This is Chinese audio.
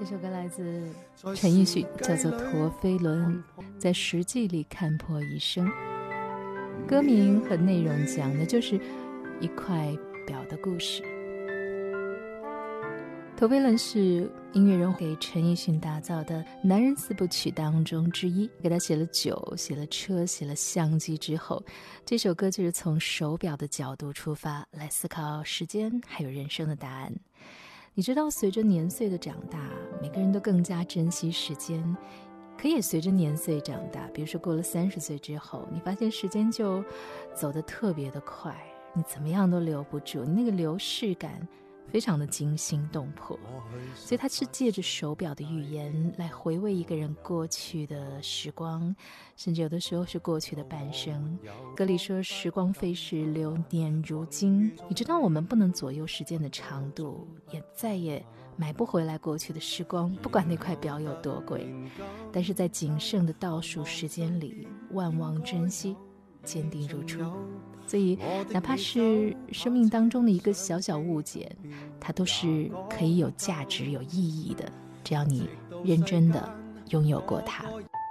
这首歌来自陈奕迅，叫做《陀飞轮》，在实际里看破一生。歌名和内容讲的就是一块表的故事。陀飞轮是音乐人给陈奕迅打造的男人四部曲当中之一，给他写了酒，写了车，写了相机之后，这首歌就是从手表的角度出发来思考时间还有人生的答案。你知道，随着年岁的长大，每个人都更加珍惜时间，可也随着年岁长大，比如说过了30岁之后，你发现时间就走得特别的快，你怎么样都留不住，你那个流逝感非常的惊心动魄。所以他是借着手表的语言来回味一个人过去的时光，甚至有的时候是过去的半生。歌里说时光飞逝，流年如金。你知道我们不能左右时间的长度，也再也买不回来过去的时光，不管那块表有多贵，但是在仅剩的倒数时间里，万望珍惜，坚定如初。所以哪怕是生命当中的一个小小误解，它都是可以有价值有意义的，只要你认真的拥有过它。